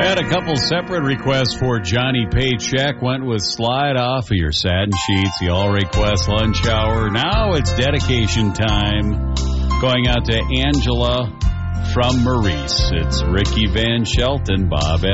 Had a couple separate requests for Johnny Paycheck. Went with Slide Off of Your Satin Sheets, the All Request Lunch Hour. Now it's dedication time. Going out to Angela from Maurice. It's Ricky Van Shelton, Bob